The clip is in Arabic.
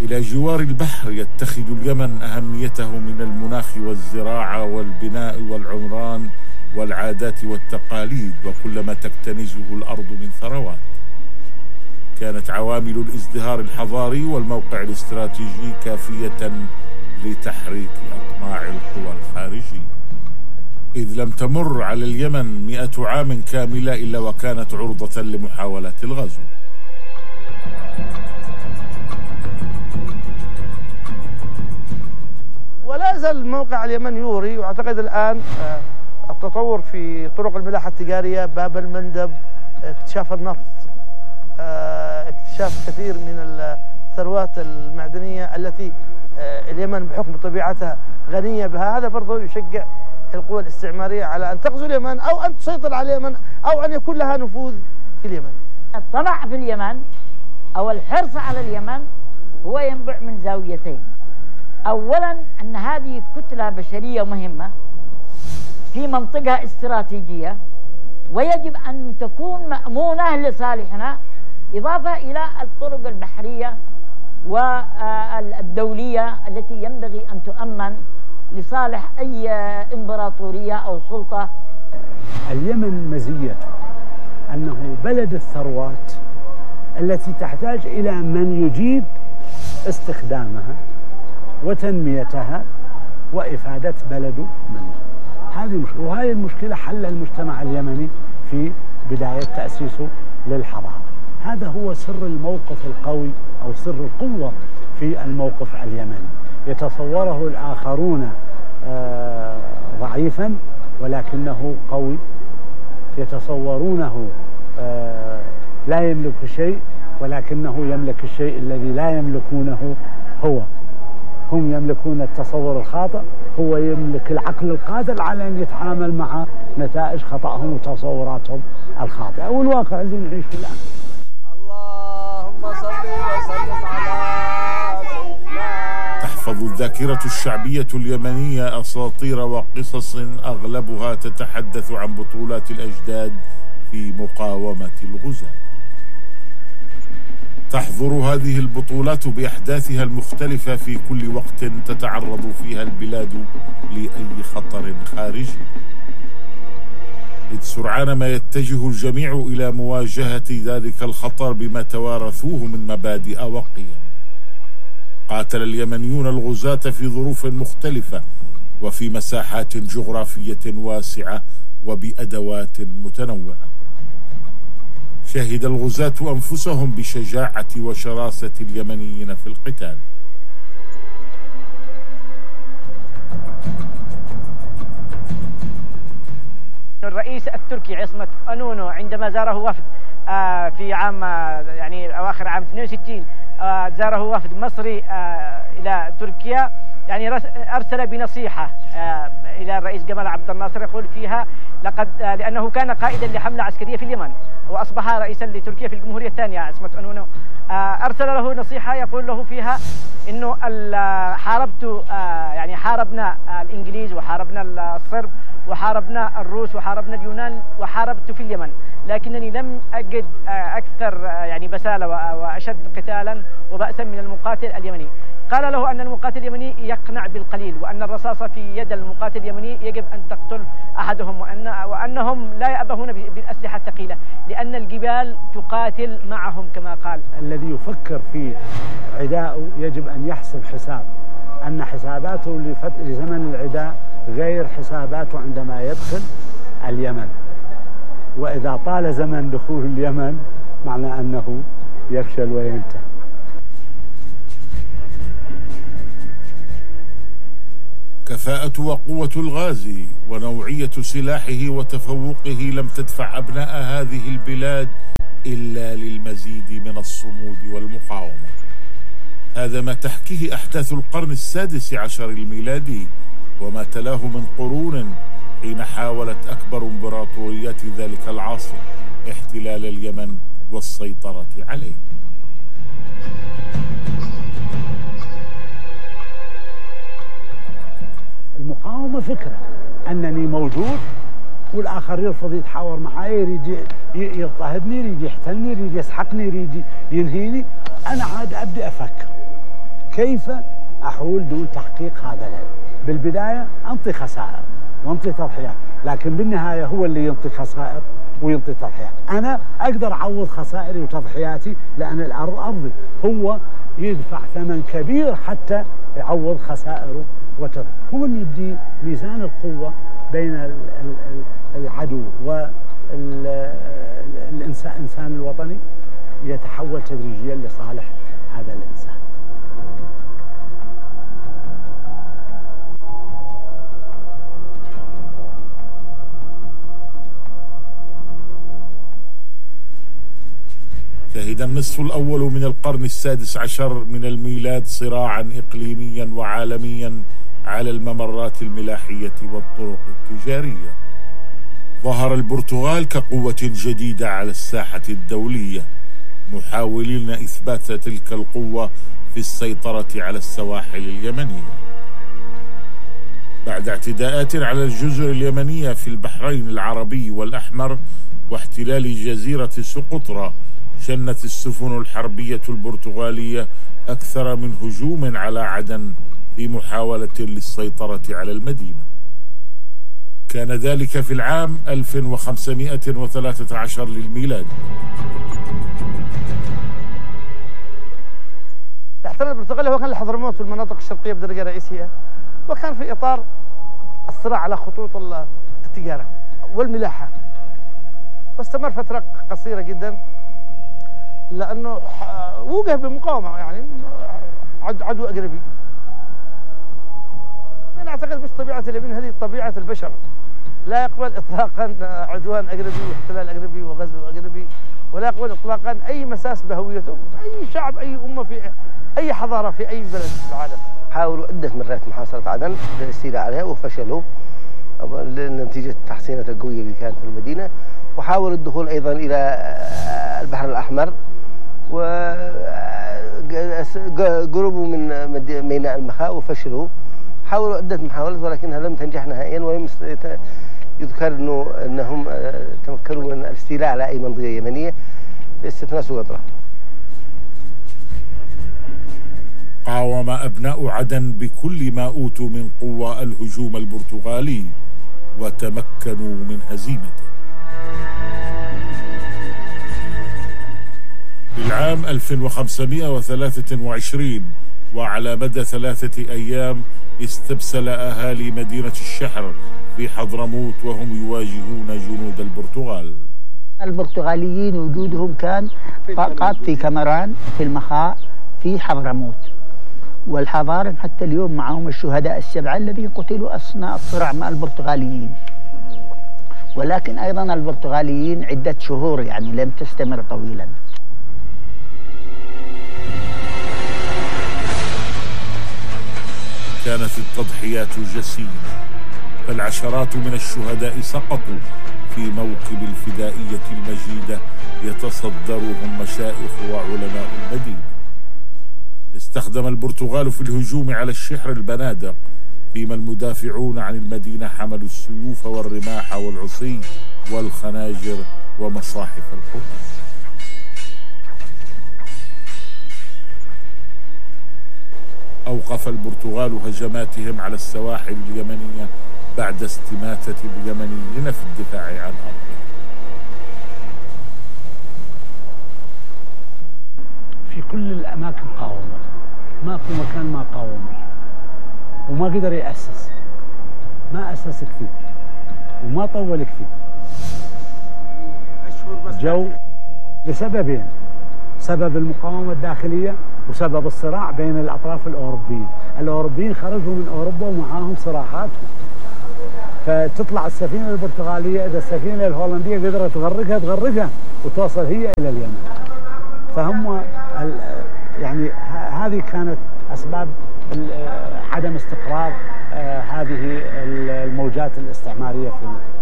إلى جوار البحر يتخذ اليمن أهميته من المناخ والزراعة والبناء والعمران والعادات والتقاليد وكل ما تكتنزه الأرض من ثروات. كانت عوامل الازدهار الحضاري والموقع الاستراتيجي كافية لتحريك أطماع القوى الخارجية، إذ لم تمر على اليمن 100 عام كاملة إلا وكانت عرضة لمحاولات الغزو. ولا يزال موقع اليمن يوري، واعتقد الآن التطور في طرق الملاحة التجارية، باب المندب، اكتشاف النفط، اكتشاف كثير من الثروات المعدنية التي اليمن بحكم طبيعتها غنية بها. هذا برضه يشجع القوى الاستعمارية على أن تغزو اليمن أو أن تسيطر على اليمن أو أن يكون لها نفوذ في اليمن. الطمع في اليمن أو الحرص على اليمن هو ينبع من زاويتين. أولا أن هذه كتلة بشرية مهمة في منطقة استراتيجية ويجب أن تكون مأمونة لصالحنا، إضافة إلى الطرق البحرية والدولية التي ينبغي أن تؤمن لصالح أي إمبراطورية أو سلطة. اليمن مزيته أنه بلد الثروات التي تحتاج إلى من يجيد استخدامها وتنميتها وإفادة بلده منها. هذه مشكلة، وهذه المشكلة حل المجتمع اليمني في بداية تأسيسه للحضارة. هذا هو سر الموقف القوي أو سر القوة في الموقف اليمني. يتصوره الآخرون ضعيفا ولكنه قوي، يتصورونه لا يملك شيء ولكنه يملك الشيء الذي لا يملكونه هو. هم يملكون التصور الخاطئ، هو يملك العقل القادر على أن يتعامل مع نتائج خطأهم وتصوراتهم الخاطئة والواقع اللي نعيشه الآن. اللهم صل وسلم على سيدنا. تحفظ الذاكرة الشعبية اليمنية أساطير وقصص أغلبها تتحدث عن بطولات الأجداد في مقاومة الغزاة. تحضر هذه البطولات بأحداثها المختلفة في كل وقت تتعرض فيها البلاد لأي خطر خارجي، إذ سرعان ما يتجه الجميع إلى مواجهة ذلك الخطر بما توارثوه من مبادئ وقيم. قاتل اليمنيون الغزاة في ظروف مختلفة وفي مساحات جغرافية واسعة وبأدوات متنوعة. شهد الغزاة أنفسهم بشجاعة وشراسة اليمنيين في القتال. الرئيس التركي عصمت أنونو عندما زاره وفد في عام يعني أواخر عام 62 زاره وفد مصري إلى تركيا، يعني أرسل بنصيحة إلى الرئيس جمال عبد الناصر يقول فيها لأنه كان قائدا لحملة عسكرية في اليمن وأصبح رئيسا لتركيا في الجمهورية الثانية عصمت أنونو. أرسل له نصيحة يقول له فيها إنه يعني حاربنا الإنجليز وحاربنا الصرب وحاربنا الروس وحاربنا اليونان وحاربت في اليمن، لكنني لم أجد أكثر يعني بسالة وأشد قتالا وبأسا من المقاتل اليمني. قال له أن المقاتل اليمني يقنع بالقليل، وأن الرصاصة في يد المقاتل اليمني يجب أن تقتل أحدهم، وأنهم لا يأبهون بالأسلحة الثقيلة لأن الجبال تقاتل معهم كما قال. الذي يفكر في عدائه يجب أن يحسب حساب أن حساباته لزمن العداء غير حساباته عندما يدخل اليمن، وإذا طال زمن دخول اليمن معنى أنه يفشل وينتهي. كفاءة وقوة الغازي ونوعية سلاحه وتفوقه لم تدفع أبناء هذه البلاد إلا للمزيد من الصمود والمقاومة. هذا ما تحكيه أحداث القرن السادس عشر الميلادي وما تلاه من قرون حين حاولت أكبر إمبراطوريات ذلك العصر احتلال اليمن والسيطرة عليه. المقاومة فكرة أنني موجود والآخر يرفض يتحاور معي، يريد يضطهدني، يريد يحتلني، يريد يسحقني، يريد ينهيني، أنا عاد أبدأ أفكر كيف أحول دون تحقيق هذا الهدف؟ بالبداية أنطي خسائر وأنطي تضحيات، لكن بالنهاية هو اللي ينطي خسائر وينطي تضحيات. أنا أقدر أعوض خسائري وتضحياتي لأن الأرض أرضي، هو يدفع ثمن كبير حتى يعوض خسائره وتضحياته. هون يبدي ميزان القوة بين العدو والإنسان الوطني يتحول تدريجيا لصالح هذا الإنسان. شهد النصف الأول من القرن السادس عشر من الميلاد صراعا إقليميا وعالميا على الممرات الملاحية والطرق التجارية. ظهر البرتغال كقوة جديدة على الساحة الدولية، محاولين إثبات تلك القوة في السيطرة على السواحل اليمنية. بعد اعتداءات على الجزر اليمنية في البحرين العربي والأحمر واحتلال جزيرة سقطرى، شنت السفن الحربية البرتغالية أكثر من هجوم على عدن في محاولة للسيطرة على المدينة. كان ذلك في العام 1513 للميلاد. الاحتلال البرتغالي هو كان لحضرموت والمناطق الشرقية بدرجة رئيسية، وكان في إطار الصراع على خطوط التجارة والملاحة، واستمر فترة قصيرة جدا لأنه وجه بمقاومة، يعني عدو أجنبي. أنا أعتقد مش طبيعة اليمين، هذه طبيعة البشر، لا يقبل إطلاقا عدوان أجنبي واحتلال أجنبي وغزو أجنبي، ولا يقبل إطلاقا أي مساس بهويته أي شعب أي أمة في أي حضارة في أي بلد في العالم. حاولوا عدة مرات محاصرة عدن للاستيلاء عليها وفشلوا نتيجة التحصينات القوية اللي كانت في المدينة، وحاولوا الدخول أيضا إلى البحر الأحمر وقربوا من ميناء المخاء وفشلوا. حاولوا عدة محاولات ولكنها لم تنجح نهائيا، ولم يذكر أنهم تمكنوا من الاستيلاء على أي منطقة يمنية باستثناء سقطرى. قاوم أبناء عدن بكل ما أوتوا من قوة الهجوم البرتغالي وتمكنوا من هزيمته. في العام 1523 وعلى مدى 3 أيام استبسل أهالي مدينة الشحر في حضرموت وهم يواجهون جنود البرتغال. البرتغاليين وجودهم كان فقط في كمران، في المخاء، في حضرموت، والحضارم حتى اليوم معهم الشهداء ال7 الذين قتلوا أثناء الصراع مع البرتغاليين. ولكن أيضا البرتغاليين عدة شهور، يعني لم تستمر طويلا. كانت التضحيات جسيمة، فالعشرات من الشهداء سقطوا في موكب الفدائية المجيدة يتصدرهم مشائخ وعلماء المدينة. استخدم البرتغال في الهجوم على الشحر البنادق، فيما المدافعون عن المدينة حملوا السيوف والرماح والعصي والخناجر ومصاحف القرآن. أوقف البرتغال هجماتهم على السواحل اليمنية بعد استماتة اليمنيين في الدفاع عن أرضهم. في كل الأماكن قاوموا، ما في مكان ما قاوموا، وما قدر يأسس، ما أسس كثير وما طول كثير. جو لسببين: سبب المقاومة الداخلية وسبب الصراع بين الأطراف الأوروبيين. الأوروبيين خرجوا من أوروبا ومعاهم صراعاتهم، فتطلع السفينة البرتغالية، إذا السفينة الهولندية قدرت تغرقها وتوصل هي إلى اليمن. فهم يعني هذه كانت أسباب عدم استقرار هذه الموجات الاستعمارية في